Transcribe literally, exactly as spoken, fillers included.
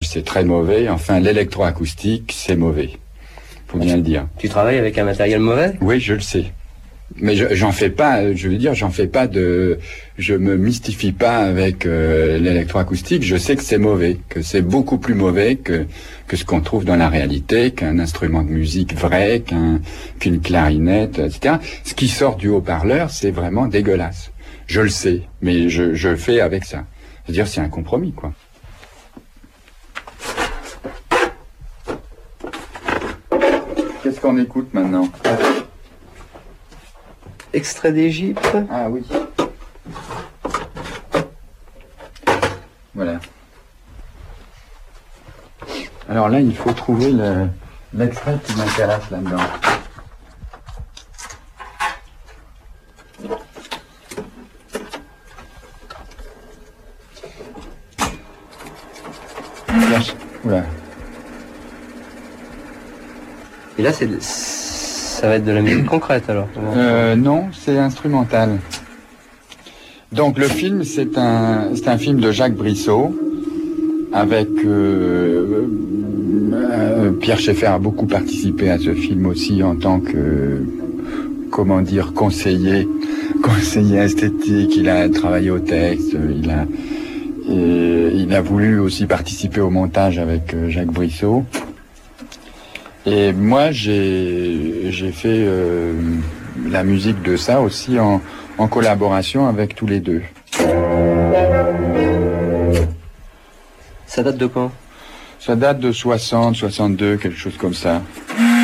c'est très mauvais. Enfin, l'électroacoustique, c'est mauvais. Faut bien le dire. Tu travailles avec un matériel mauvais ? Oui, je le sais. Mais je, j'en fais pas, je veux dire, j'en fais pas de... Je me mystifie pas avec euh, l'électroacoustique. Je sais que c'est mauvais, que c'est beaucoup plus mauvais que, que ce qu'on trouve dans la réalité, qu'un instrument de musique vrai, qu'un, qu'une clarinette, et cetera. Ce qui sort du haut-parleur, c'est vraiment dégueulasse. Je le sais, mais je, je fais avec ça. C'est-à-dire, c'est un compromis, quoi. Qu'est-ce qu'on écoute maintenant ? Extrait d'Égypte. Ah oui. Voilà. Alors là, il faut trouver le, l'extrait qui m'intéresse là-dedans. Voilà. Et là, c'est, ça va être de la musique concrète alors. Euh, non, c'est instrumental. Donc le film, c'est un, c'est un film de Jacques Brissot, avec euh, euh, Pierre Schaeffer a beaucoup participé à ce film aussi en tant que, comment dire, conseiller, conseiller esthétique. Il a travaillé au texte, il a, et il a voulu aussi participer au montage avec euh, Jacques Brissot. Et moi, j'ai, j'ai fait euh, la musique de ça aussi en, en collaboration avec tous les deux. Ça date de quand ? Ça date de soixante, soixante-deux, quelque chose comme ça.